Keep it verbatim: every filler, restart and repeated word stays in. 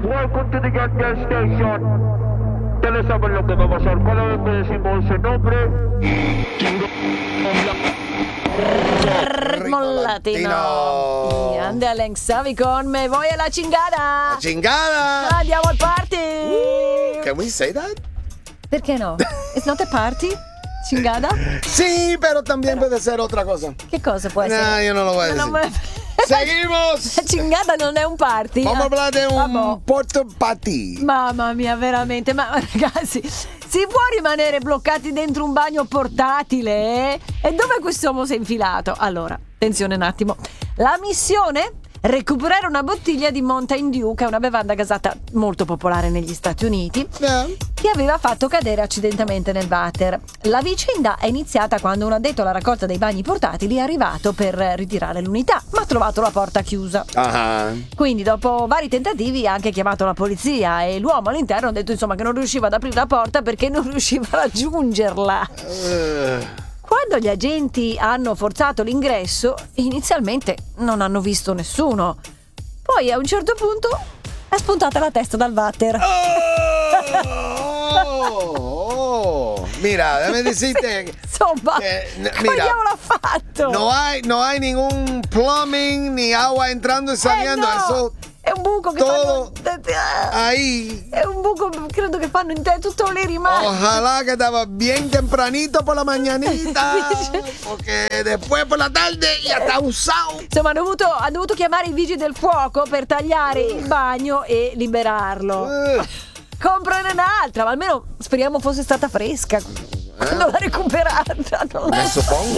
Welcome to the gas station. ¿Ustedes saben lo que va a pasar cada vez que decimos ese nombre? Ritmo latino. Grande Alex Savi con Me Voy alla Chingada. Chingada. Andiamo al party. Uh, can we say that? Perché no? It's not a party? Chingada? Sí, pero también puede ser otra cosa. Che cosa può essere? No, io non lo voy a No, decir. no, Seguimos. La chingada non è un party. Vamos a hablar de un Vabbè. porta patty. Mamma mia, veramente. Ma ragazzi, si può rimanere bloccati dentro un bagno portatile? Eh? E dove quest'uomo si è infilato? Allora, attenzione un attimo. La missione? Recuperare una bottiglia di Mountain Dew, che è una bevanda gasata molto popolare negli Stati Uniti, Yeah. che aveva fatto cadere accidentalmente nel water. La vicenda è iniziata quando un addetto alla raccolta dei bagni portatili è arrivato per ritirare l'unità, ma ha trovato la porta chiusa. Uh-huh. Quindi dopo vari tentativi ha anche chiamato la polizia e l'uomo all'interno ha detto insomma che non riusciva ad aprire la porta perché non riusciva a raggiungerla. Uh. Quando gli agenti hanno forzato l'ingresso, inizialmente non hanno visto nessuno. Poi a un certo punto è spuntata la testa dal water. Oh, oh. Mira, déjame decirte. Insomma, eh, n- come mira, diavolo ha fatto? No hay, no hay ningún plumbing ni agua entrando y saliendo. Eh no, Eso è un buco che todo fanno... ahí. È un buco, credo che fanno in te tutto lì rimane. Ojalá que estaba bien tempranito por la mañanita, porque después por la tarde ya está usado. Insomma, hanno dovuto, hanno dovuto chiamare i vigili del fuoco per tagliare il bagno e liberarlo. Uh. Comprare un'altra, ma almeno speriamo fosse stata fresca quando l'ha recuperata. Non la so. Supongo.